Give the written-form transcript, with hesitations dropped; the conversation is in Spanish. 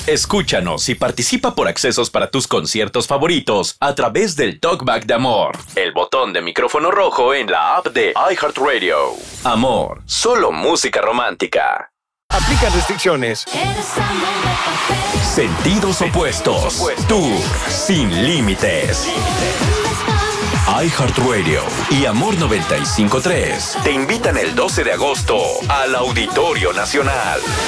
Escúchanos y participa por accesos para tus conciertos favoritos a través del Talkback de Amor, el botón de micrófono rojo en la app de iHeartRadio. Amor, solo música romántica. Aplican restricciones. Sentidos opuestos. Tour sin límites. iHeartRadio y Amor 95.3 te invitan el 12 de agosto al Auditorio Nacional.